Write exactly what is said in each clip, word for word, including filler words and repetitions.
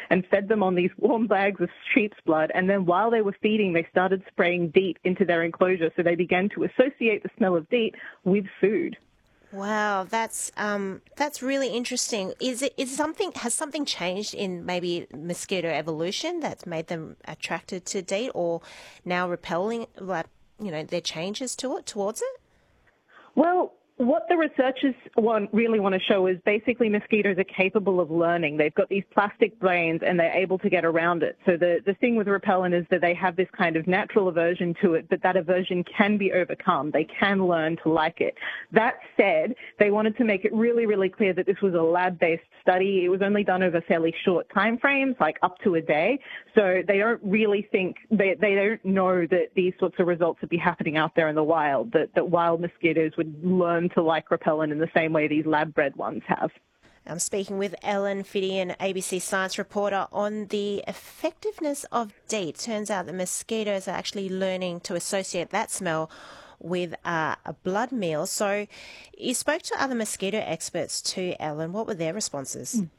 and fed them on these warm bags of sheep's blood. And then while they were feeding, they started spraying DEET into their enclosure. So they began to associate the smell of DEET with food. Wow, that's um, that's really interesting. Is it is something has something changed in maybe mosquito evolution that's made them attracted to DEET, or now repelling, like, you know, their changes to it towards it? Well, what the researchers want, really want to show is basically mosquitoes are capable of learning. They've got these plastic brains and they're able to get around it. So the, the thing with repellent is that they have this kind of natural aversion to it, but that aversion can be overcome. They can learn to like it. That said, they wanted to make it really, really clear that this was a lab-based study. It was only done over fairly short time frames, like up to a day. So they don't really think, they, they don't know that these sorts of results would be happening out there in the wild, that, that wild mosquitoes would learn to like repellent in the same way these lab-bred ones have. I'm speaking with Ellen Fidian, A B C Science reporter, on the effectiveness of DEET. Turns out that mosquitoes are actually learning to associate that smell with uh, a blood meal. So you spoke to other mosquito experts too, Ellen. What were their responses? Mm.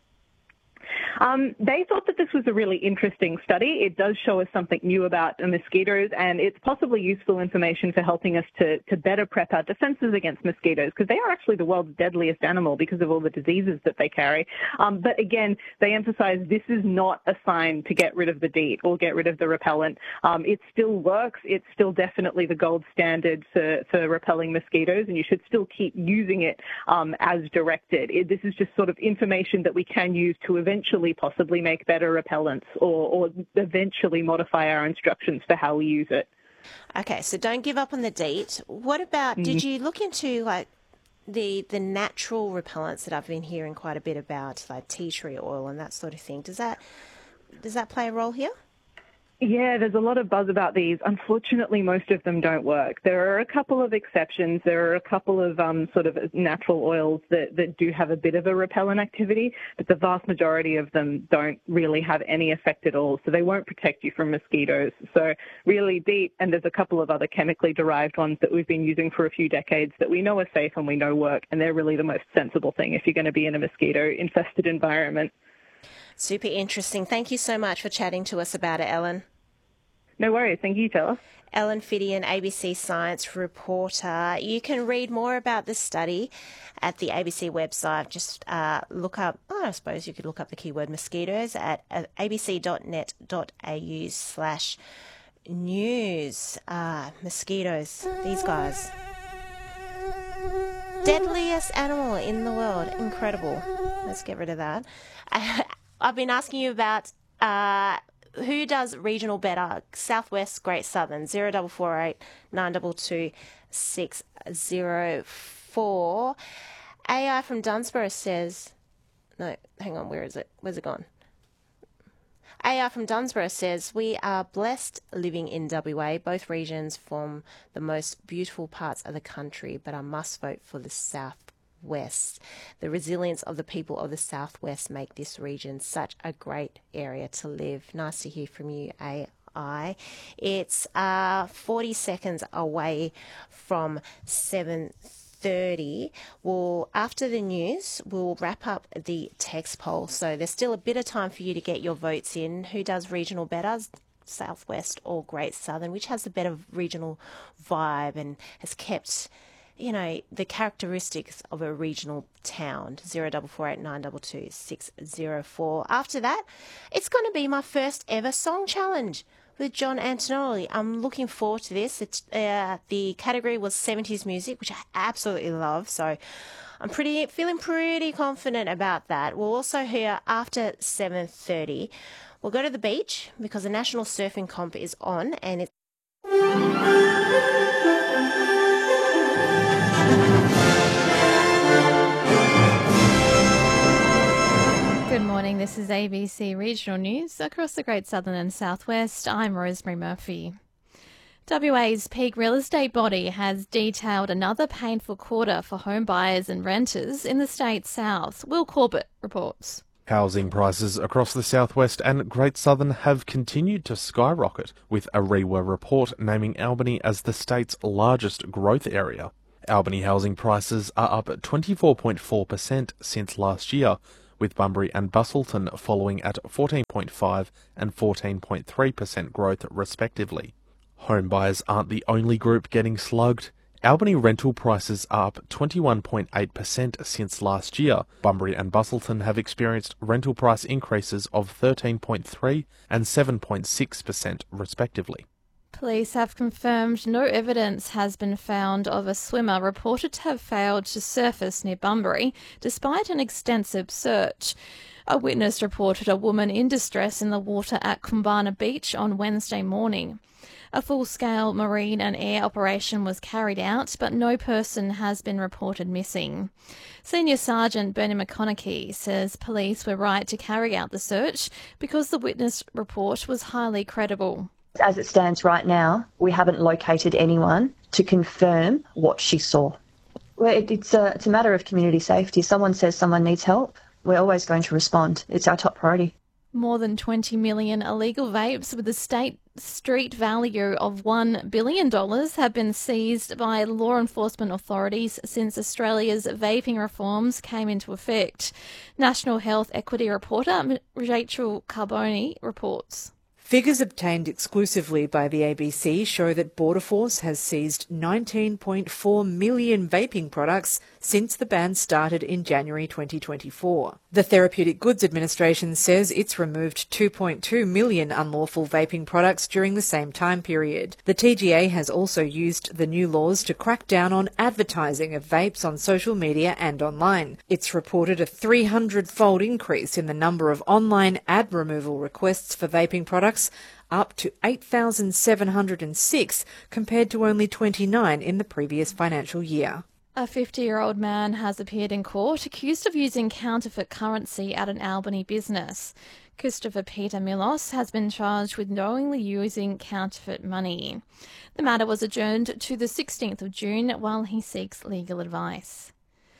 Um, they thought that this was a really interesting study. It does show us something new about mosquitoes, and it's possibly useful information for helping us to, to better prep our defenses against mosquitoes, because they are actually the world's deadliest animal because of all the diseases that they carry. Um, but again, they emphasize this is not a sign to get rid of the DEET or get rid of the repellent. Um, it still works. It's still definitely the gold standard for, for repelling mosquitoes, and you should still keep using it um, as directed. It, this is just sort of information that we can use to eventually possibly make better repellents, or, or eventually modify our instructions for how we use it. Okay, so don't give up on the DEET. What about, mm-hmm. did you look into like the the natural repellents that I've been hearing quite a bit about, like tea tree oil and that sort of thing? Does that does that play a role here? Yeah, there's a lot of buzz about these. Unfortunately, most of them don't work. There are a couple of exceptions. There are a couple of um, sort of natural oils that, that do have a bit of a repellent activity, but the vast majority of them don't really have any effect at all, so they won't protect you from mosquitoes. So really, DEET, and there's a couple of other chemically derived ones that we've been using for a few decades that we know are safe and we know work, and they're really the most sensible thing if you're going to be in a mosquito-infested environment. Super interesting. Thank you so much for chatting to us about it, Ellen. No worries. Thank you, Tella. Ellen Fidian, A B C Science reporter. You can read more about this study at the A B C website. Just uh, look up, oh, I suppose you could look up the keyword mosquitoes at abc.net.au slash news. Uh, mosquitoes, these guys. Deadliest animal in the world. Incredible. Let's get rid of that. I've been asking you about uh, who does regional better. Southwest, Great Southern. Zero double four eight nine two two six zero four. A I from Dunsborough says, no, hang on, where is it? Where's it gone? A I from Dunsborough says, we are blessed living in W A. Both regions form the most beautiful parts of the country, but I must vote for the South West. The resilience of the people of the Southwest make this region such a great area to live. Nice to hear from you, A I. It's uh, forty seconds away from seven thirty. Well, after the news, we'll wrap up the text poll. So there's still a bit of time for you to get your votes in. Who does regional better? Southwest or Great Southern? Which has a better regional vibe and has kept, you know, the characteristics of a regional town? Zero double four eight nine two two six zero four. After that, it's going to be my first ever song challenge with John Antonelli. I'm looking forward to this. It's uh, the category was seventies music, which I absolutely love. So I'm pretty feeling pretty confident about that. We'll also hear after seven thirty. We'll go to the beach because the National Surfing Comp is on, and it's Good morning, this is A B C Regional News across the Great Southern and Southwest. I'm Rosemary Murphy. W A's peak real estate body has detailed another painful quarter for home buyers and renters in the state's south. Will Corbett reports. Housing prices across the southwest and Great Southern have continued to skyrocket, with a R E W A report naming Albany as the state's largest growth area. Albany housing prices are up twenty-four point four percent since last year, with Bunbury and Busselton following at fourteen point five and fourteen point three percent growth respectively. Home buyers aren't the only group getting slugged. Albany rental prices are up twenty-one point eight percent since last year. Bunbury and Busselton have experienced rental price increases of thirteen point three and seven point six percent respectively. Police have confirmed no evidence has been found of a swimmer reported to have failed to surface near Bunbury, despite an extensive search. A witness reported a woman in distress in the water at Kumbana Beach on Wednesday morning. A full-scale marine and air operation was carried out, but no person has been reported missing. Senior Sergeant Bernie McConaughey says police were right to carry out the search because the witness report was highly credible. As it stands right now, we haven't located anyone to confirm what she saw. Well, it, it's, a, it's a matter of community safety. If someone says someone needs help, we're always going to respond. It's our top priority. More than twenty million illegal vapes with a state street value of one billion dollars have been seized by law enforcement authorities since Australia's vaping reforms came into effect. National Health Equity reporter Rachel Carboni reports. Figures obtained exclusively by the A B C show that Border Force has seized nineteen point four million vaping products since the ban started in January twenty twenty-four. The Therapeutic Goods Administration says it's removed two point two million unlawful vaping products during the same time period. The T G A has also used the new laws to crack down on advertising of vapes on social media and online. It's reported a three hundred fold increase in the number of online ad removal requests for vaping products, up to eight thousand seven hundred six compared to only twenty-nine in the previous financial year. A fifty-year-old man has appeared in court accused of using counterfeit currency at an Albany business. Christopher Peter Milos has been charged with knowingly using counterfeit money. The matter was adjourned to the sixteenth of June while he seeks legal advice.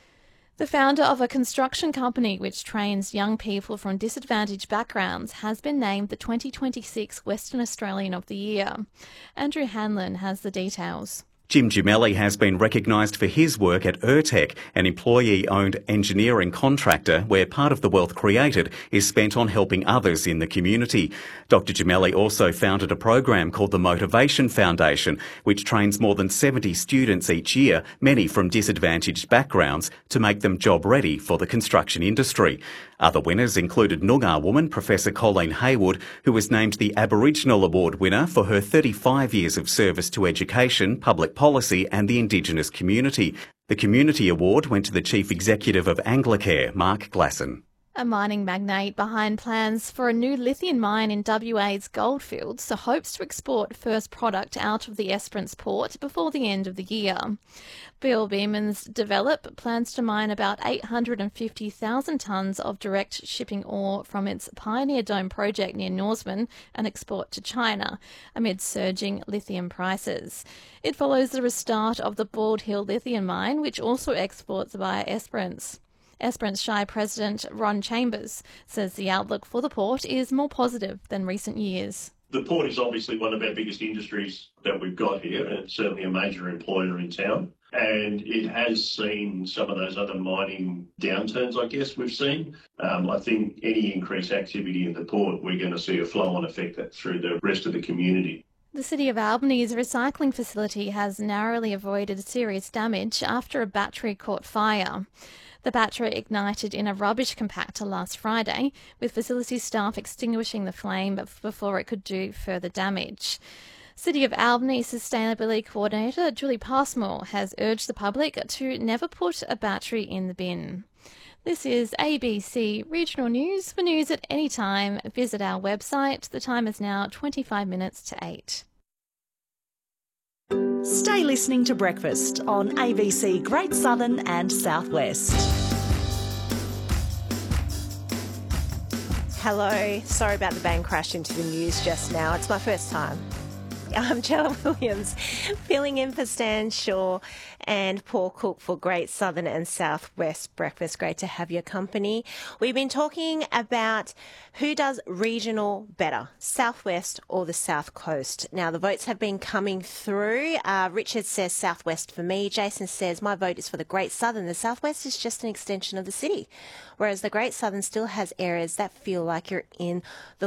The founder of a construction company which trains young people from disadvantaged backgrounds has been named the twenty twenty-six Western Australian of the Year. Andrew Hanlon has the details. Jim Gemelli has been recognised for his work at Urtec, an employee-owned engineering contractor where part of the wealth created is spent on helping others in the community. Doctor Gemelli also founded a program called the Motivation Foundation, which trains more than seventy students each year, many from disadvantaged backgrounds, to make them job-ready for the construction industry. Other winners included Noongar woman Professor Colleen Haywood, who was named the Aboriginal Award winner for her thirty-five years of service to education, public policy and the Indigenous community. The Community Award went to the Chief Executive of Anglicare, Mark Glasson. A mining magnate behind plans for a new lithium mine in W A's Goldfields hopes to export first product out of the Esperance port before the end of the year. Bill Beeman's Develop plans to mine about eight hundred fifty thousand tonnes of direct shipping ore from its Pioneer Dome project near Norseman and export to China amid surging lithium prices. It follows the restart of the Bald Hill lithium mine, which also exports via Esperance. Esperance Shire President Ron Chambers says the outlook for the port is more positive than recent years. The port is obviously one of our biggest industries that we've got here, and it's certainly a major employer in town. And it has seen some of those other mining downturns, I guess, we've seen. Um, I think any increased activity in the port, we're going to see a flow-on effect that through the rest of the community. The City of Albany's recycling facility has narrowly avoided serious damage after a battery caught fire. The battery ignited in a rubbish compactor last Friday, with facility staff extinguishing the flame before it could do further damage. City of Albany Sustainability Coordinator Julie Passmore has urged the public to never put a battery in the bin. This is A B C Regional News. For news at any time, visit our website. The time is now twenty-five minutes to eight. Stay listening to Breakfast on A B C Great Southern and Southwest. Hello. Sorry about the bang crash into the news just now. It's my first time. I'm Jella Williams, filling in for Stan Shaw and Paul Cook for Great Southern and Southwest Breakfast. Great to have your company. We've been talking about who does regional better, Southwest or the South Coast. Now, the votes have been coming through. Uh, Richard says Southwest for me. Jason says my vote is for the Great Southern. The Southwest is just an extension of the city, whereas the Great Southern still has areas that feel like you're in the